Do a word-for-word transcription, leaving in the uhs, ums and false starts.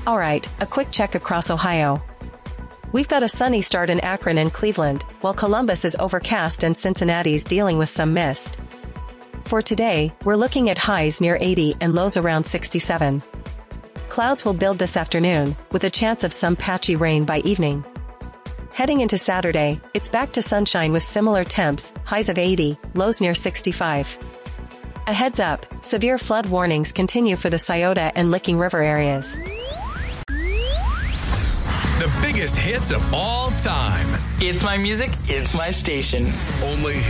Alright, a quick check across Ohio. We've got a sunny start in Akron and Cleveland, while Columbus is overcast and Cincinnati's dealing with some mist. For today, we're looking at highs near eighty and lows around sixty-seven. Clouds will build this afternoon, with a chance of some patchy rain by evening. Heading into Saturday, it's back to sunshine with similar temps, highs of eighty, lows near sixty-five. A heads up, severe flood warnings continue for the Scioto and Licking River areas. The biggest hits of all time. It's my music, it's my station. Only